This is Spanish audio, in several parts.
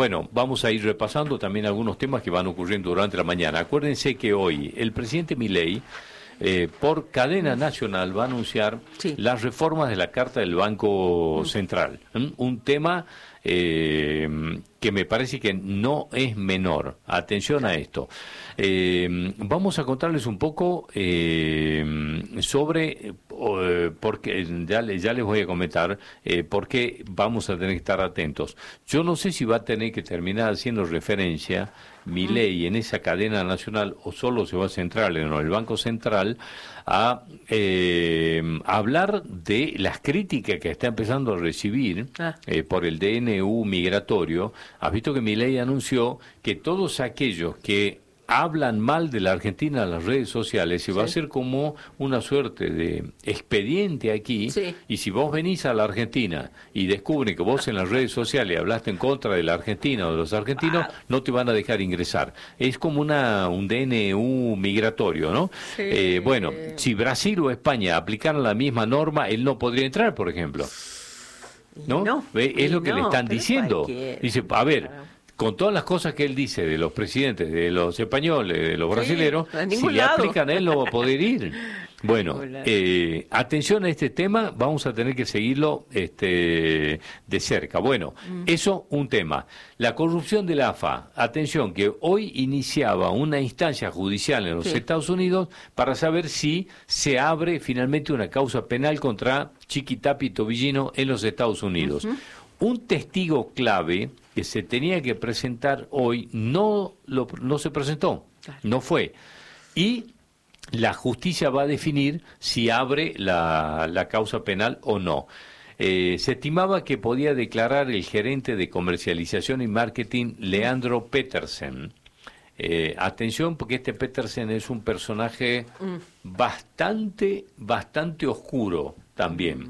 Bueno, vamos a ir repasando también algunos temas que van ocurriendo durante la mañana. Acuérdense que hoy el presidente Milei, por cadena nacional, va a anunciar las reformas de la Carta del Banco Central. Un tema que me parece que no es menor. Atención a esto. Vamos a contarles un poco sobre, porque ya les voy a comentar por qué vamos a tener que estar atentos. Yo no sé si va a tener que terminar haciendo referencia Milei en esa cadena nacional o solo se va a centrar en el Banco Central a hablar de las críticas que está empezando a recibir por el DNU migratorio. Has visto que Milei anunció que todos aquellos que hablan mal de la Argentina en las redes sociales se va a hacer como una suerte de expediente aquí, y si vos venís a la Argentina y descubren que vos en las redes sociales hablaste en contra de la Argentina o de los argentinos, no te van a dejar ingresar. Es como un DNU migratorio, ¿no? Bueno, si Brasil o España aplicaran la misma norma, él no podría entrar, por ejemplo. ¿No? Es lo que le están diciendo. Dice, a ver, con todas las cosas que él dice de los presidentes, de los españoles, de los brasileros, si le aplican a él no va a poder ir. Bueno, atención a este tema, vamos a tener que seguirlo de cerca. Bueno, eso un tema. La corrupción de la AFA, atención, que hoy iniciaba una instancia judicial en los Estados Unidos para saber si se abre finalmente una causa penal contra Chiquitapia y Tobillino en los Estados Unidos. Un testigo clave que se tenía que presentar hoy no se presentó, no fue. Y la justicia va a definir si abre la causa penal o no. Se estimaba que podía declarar el gerente de comercialización y marketing, Leandro Petersen. Atención, porque este Petersen es un personaje bastante oscuro también,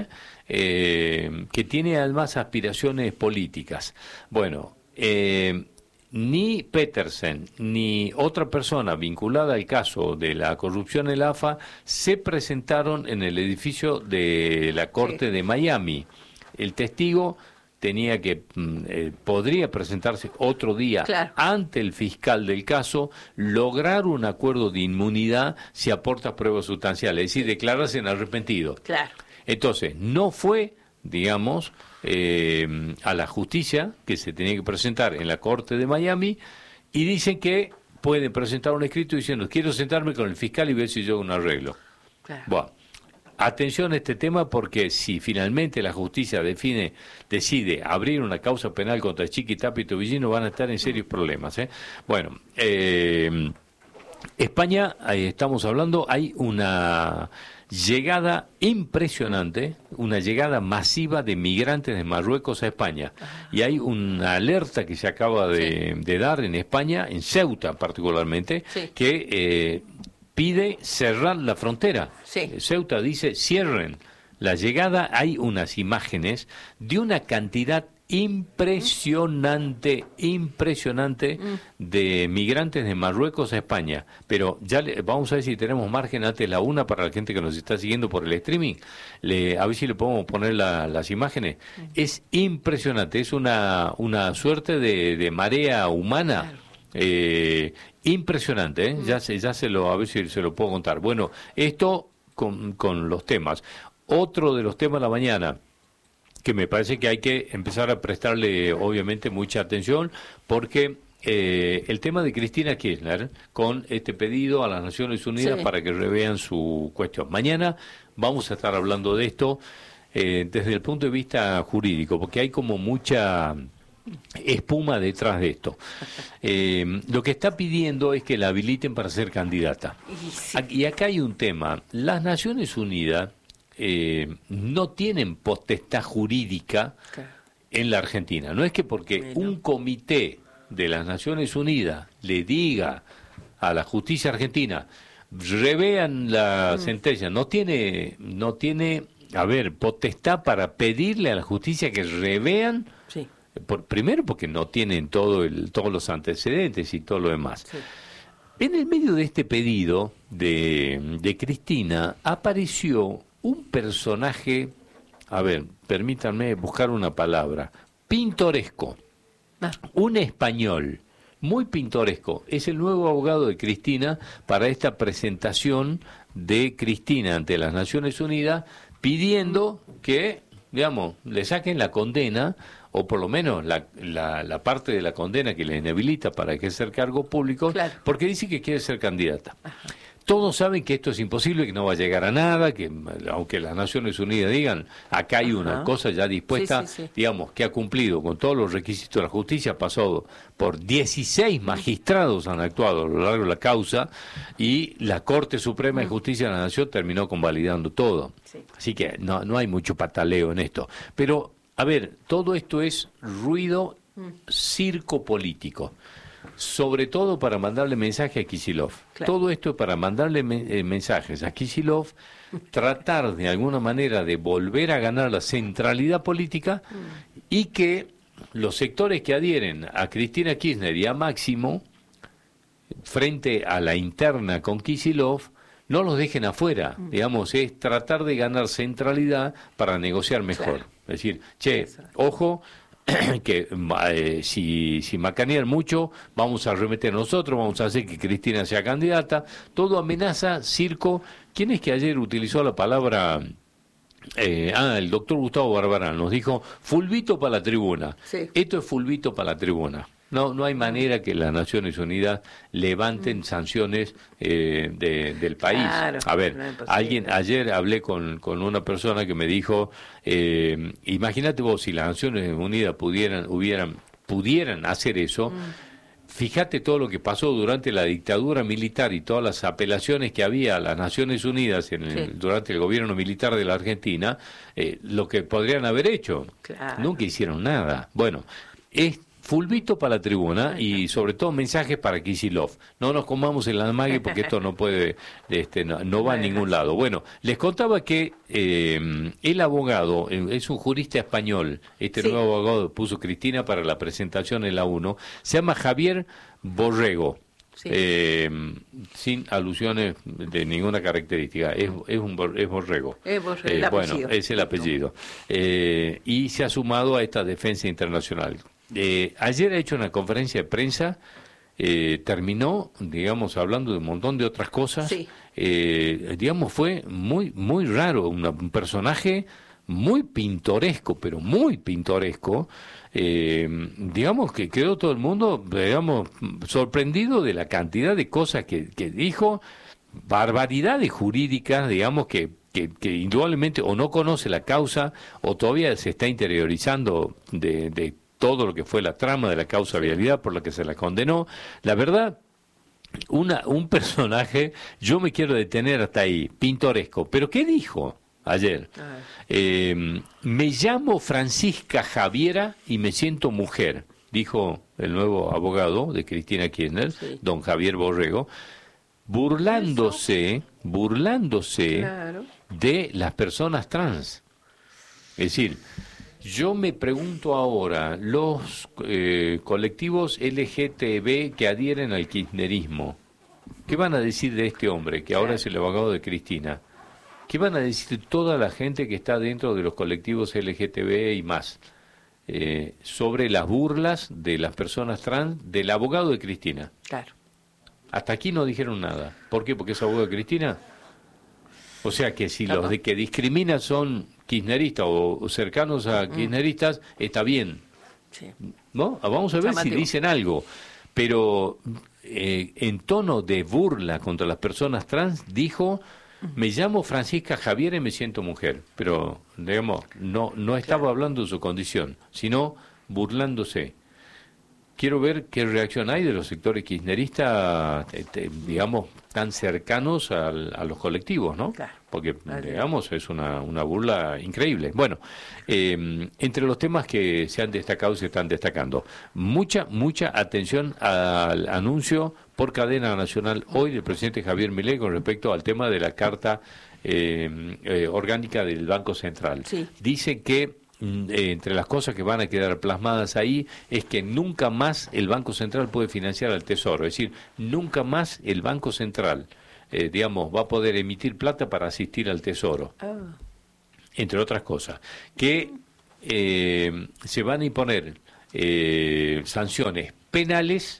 que tiene además aspiraciones políticas. Bueno, ni Petersen ni otra persona vinculada al caso de la corrupción en la AFA se presentaron en el edificio de la Corte de Miami. El testigo tenía que podría presentarse otro día ante el fiscal del caso, lograr un acuerdo de inmunidad si aporta pruebas sustanciales, es decir, declararse en arrepentido. Entonces, no fue, digamos, a la justicia que se tenía que presentar en la Corte de Miami, y dicen que pueden presentar un escrito diciendo, quiero sentarme con el fiscal y ver si yo hago un arreglo. Bueno, atención a este tema, porque si finalmente la justicia decide abrir una causa penal contra Chiquitapia y Tobillino, van a estar en serios problemas. Bueno, España, estamos hablando, hay una llegada impresionante, una llegada masiva de migrantes de Marruecos a España. Y hay una alerta que se acaba de dar en España, en Ceuta particularmente, que pide cerrar la frontera. Ceuta dice, cierren la llegada. Hay unas imágenes de una cantidad impresionante de migrantes de Marruecos a España. Pero ya vamos a ver si tenemos margen antes de la una para la gente que nos está siguiendo por el streaming. A ver si le podemos poner las imágenes. Es impresionante, es una suerte de marea humana. Impresionante, a ver si se lo puedo contar. Bueno, esto con los temas. Otro de los temas de la mañana, que me parece que hay que empezar a prestarle obviamente mucha atención, porque el tema de Cristina Kirchner con este pedido a las Naciones Unidas para que revean su cuestión. Mañana vamos a estar hablando de esto desde el punto de vista jurídico, porque hay como mucha espuma detrás de esto. Lo que está pidiendo es que la habiliten para ser candidata. Y acá hay un tema. Las Naciones Unidas no tienen potestad jurídica en la Argentina. No es que porque un comité de las Naciones Unidas le diga a la justicia argentina, revean la sentencia, no tiene, potestad para pedirle a la justicia que revean, primero porque no tienen todos los antecedentes y todo lo demás. En el medio de este pedido de Cristina apareció un personaje, permítanme buscar una palabra, pintoresco. Un español muy pintoresco es el nuevo abogado de Cristina para esta presentación de Cristina ante las Naciones Unidas, pidiendo que, digamos, le saquen la condena, o por lo menos la parte de la condena que le inhabilita para ejercer cargos públicos, Claro. porque dice que quiere ser candidata. Ajá. Todos saben que esto es imposible, que no va a llegar a nada, que aunque las Naciones Unidas digan, acá hay una Ajá. cosa ya dispuesta, Sí. digamos, que ha cumplido con todos los requisitos de la justicia, ha pasado por 16 magistrados han actuado a lo largo de la causa, y la Corte Suprema de Justicia de la Nación terminó convalidando todo. Sí. Así que no hay mucho pataleo en esto. Pero, a ver, todo esto es ruido, circo político. Sobre todo para mandarle mensaje a Kicillof. Claro. Todo esto es para mandarle mensajes a Kicillof, tratar de alguna manera de volver a ganar la centralidad política y que los sectores que adhieren a Cristina Kirchner y a Máximo, frente a la interna con Kicillof, no los dejen afuera. Digamos, es tratar de ganar centralidad para negociar mejor. Claro. Es decir, che, Exacto. ojo, que si macanean mucho, vamos a remeter nosotros, vamos a hacer que Cristina sea candidata. Todo amenaza, circo. ¿Quién es que ayer utilizó la palabra? El doctor Gustavo Barbarán nos dijo, fulbito para la tribuna. Sí. Esto es fulbito para la tribuna. No hay manera que las Naciones Unidas levanten sanciones del país. Claro, A ver, no es posible. ayer hablé con una persona que me dijo, imagínate vos si las Naciones Unidas pudieran hacer eso. Fíjate todo lo que pasó durante la dictadura militar y todas las apelaciones que había a las Naciones Unidas Sí. durante el gobierno militar de la Argentina, lo que podrían haber hecho. Claro. Nunca hicieron nada. Bueno, es fulbito para la tribuna y sobre todo mensajes para Kicillof. No nos comamos el amague porque esto no puede, no va a ningún lado. Bueno, les contaba que el abogado, es un jurista español, Sí. nuevo abogado que puso Cristina para la presentación en la ONU, se llama Javier Borrego. Sí. Sin alusiones de ninguna característica, es Borrego. Es Borrego, el Bueno, apellido. es el apellido. Y se ha sumado a esta defensa internacional. Ayer ha hecho una conferencia de prensa, terminó, digamos, hablando de un montón de otras cosas. Sí. Digamos, fue muy raro, un personaje muy pintoresco, pero muy pintoresco. Digamos que quedó todo el mundo, digamos, sorprendido de la cantidad de cosas que dijo, barbaridades jurídicas, digamos, que indudablemente o no conoce la causa o todavía se está interiorizando de todo lo que fue la trama de la causa vialidad por la que se la condenó. La verdad, un personaje, yo me quiero detener hasta ahí, pintoresco. ¿Pero qué dijo ayer? Me llamo Francisca Javiera y me siento mujer, dijo el nuevo abogado de Cristina Kirchner, Sí. don Javier Borrego, burlándose Claro. de las personas trans. Es decir, yo me pregunto ahora, los colectivos LGTB que adhieren al kirchnerismo, ¿qué van a decir de este hombre, que ahora es el abogado de Cristina? ¿Qué van a decir toda la gente que está dentro de los colectivos LGTB y más sobre las burlas de las personas trans del abogado de Cristina? Claro. Hasta aquí no dijeron nada. ¿Por qué? Porque es abogado de Cristina. O sea que si los de que discriminan son kirchneristas o cercanos a kirchneristas, está bien, Sí. ¿no? Vamos a ver Llamativo. si dicen algo. Pero en tono de burla contra las personas trans, dijo, me llamo Francisca Javier y me siento mujer. Pero, digamos, no estaba hablando de su condición, sino burlándose. Quiero ver qué reacción hay de los sectores kirchneristas, digamos, tan cercanos a los colectivos, ¿no? Claro. Porque, Vale. digamos, es una burla increíble. Bueno, entre los temas que se han destacado y se están destacando, mucha atención al anuncio por cadena nacional hoy del presidente Javier Milei con respecto al tema de la carta orgánica del Banco Central. Sí. Dice que entre las cosas que van a quedar plasmadas ahí es que nunca más el Banco Central puede financiar al Tesoro, es decir, nunca más el Banco Central, digamos, va a poder emitir plata para asistir al Tesoro, entre otras cosas, que se van a imponer sanciones penales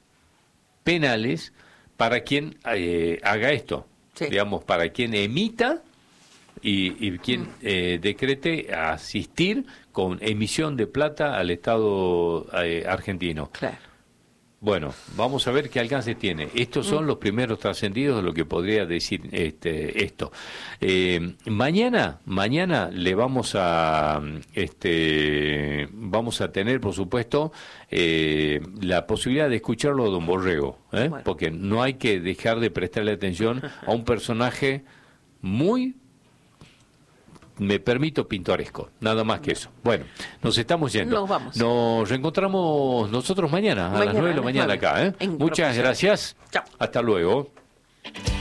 para quien haga esto, digamos, para quien emita y quien decrete asistir con emisión de plata al Estado argentino. Claro. Bueno, vamos a ver qué alcance tiene. Estos son los primeros trascendidos de lo que podría decir esto. Mañana le vamos a tener, por supuesto, la posibilidad de escucharlo a don Borrego, bueno, porque no hay que dejar de prestarle atención a un personaje muy, me permito, pintoresco, nada más que eso. Bueno, nos estamos yendo. Nos vamos. Nos reencontramos nosotros mañana a las 9 de la mañana acá. Muchas gracias. Chao. Hasta luego.